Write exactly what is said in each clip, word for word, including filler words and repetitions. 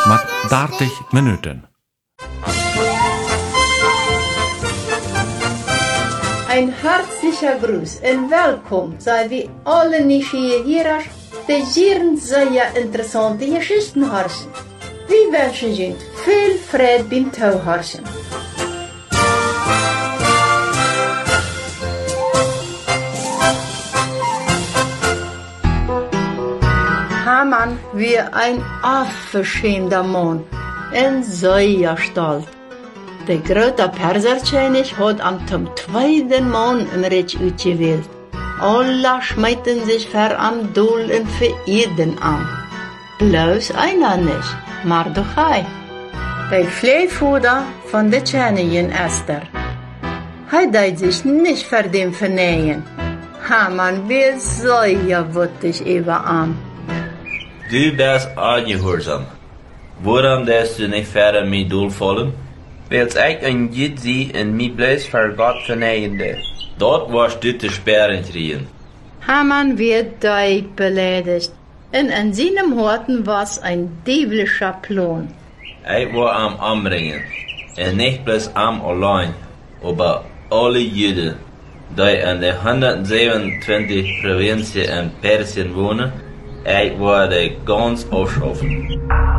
mit dertig Minuten. Ein herzlicher Gruß und willkommen sei wir alle Nieuwsgierigers, die hier sehr interessante Geschichten hören. Wir wünschen Ihnen viel Freude beim Zuhören. Haman war ein aufgeschämter Mann und sehr stolz. Der große Perserkönig hat am zweiten Mann im Reich ausgewählt. Alle schmeiten sich für Amdul und für Eden an. Bloß einer nicht, Mardochai, der Pflegevater von der Königin Esther. Er deit sich nicht für den vernähen. Haman war sehr wütig über ihn. Du bist ongehoorzaam. Waarom darfst du nicht verder met doel volgen? Wils ik een Jid zie en mij bloos voor God verneiende. Dat was du te sperren kriegen. Haman wird diep beleidigt. Und in seinem Horten was ein dieblischer Plan. Ik war am Anbringen. En nicht bloß am allein, aber alle Juden, die in de honderdzevenentwintig Provinzen in Persien wohnen, ik war de ganz afschaffen.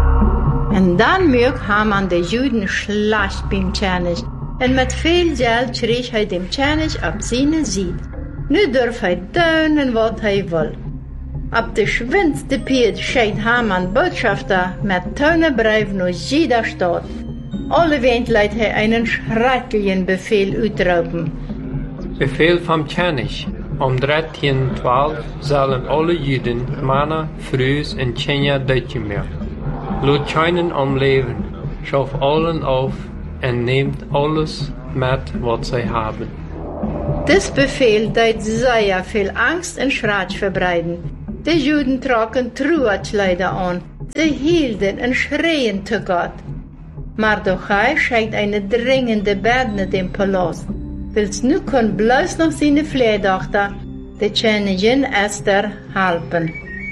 Und dann mög Haman de Juden schlecht beim König. Und mit viel Geld krieg er dem König ab seine Seite. Nu darf er tun, was er will. Ab de schwindste Piet schickt Haman Botschafter mit Tonenbrief nach jeder Stadt. Alle Wind leiht er einen schrecklichen Befehl ausrufen. Befehl vom König. Om drettien twaalf zullen alle Juden, Männer, Vrouwen en Kinder doodgemaakt. Laat keinen omleven, schauf allen auf en neemt alles mit, wat zij haben. Das Befehl deed sehr viel Angst und Schreck verbreiten. Die Juden trugen Trauerkleider an. Sie hielten und schrien zu Gott. Mardochai schickt eine dringende Bitte dem Palast. Wills nu kon bloß noch seine Pflegetochter, die Königin Esther, helfen.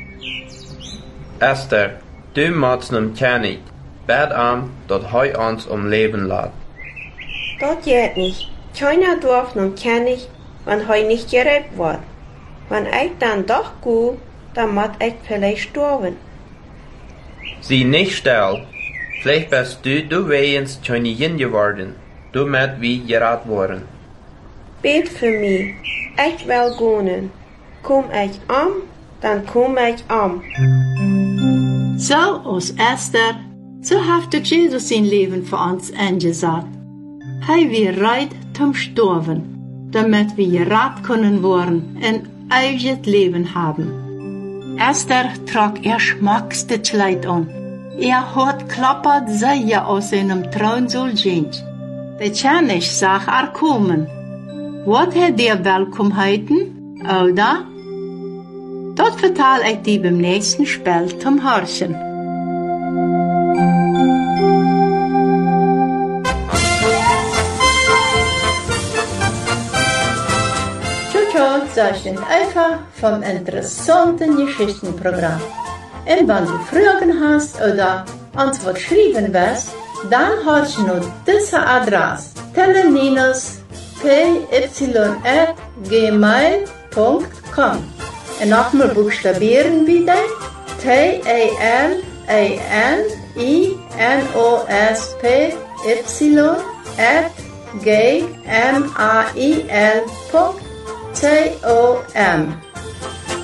Esther, du machst nem König, bed an, dat hij ons om Leben laat. Dat geht nicht. Keiner darf nem König, wenn hij nicht gerettet wird. Wenn ich dann doch gut, dann muss ich vielleicht sterben. Sie nicht still. Vielleicht bist du, du wejens Königin geworden. Du met wie gerat worden. Bet für mich. Ich will gehen. Komm ich am, dann komm ich am. So aus Esther, so hat Jesus sein Leben für uns eingesetzt. Er wir bereit zum Sterben, damit wir gerat können worden und eigenes Leben haben. Esther trug ihr schmuckste Kleid an. Er hat klappert sehr aus seinem Thronstuhl gehend. Der König sah er kommen. Wat hat der welkom heiten, oder? Dat vertel ich dir beim nächsten Spiel zum Horchen. Ciao, das ist einfach vom interessanten Geschichtenprogramm. Und wenn du Fragen hast oder Antwort schreiben willst, dann hast du nur diese Adresse: teleninus p y at gmail punkt com. Und nochmal buchstabieren wieder: T A L A N I N O S P Y at g m a i l punkt com.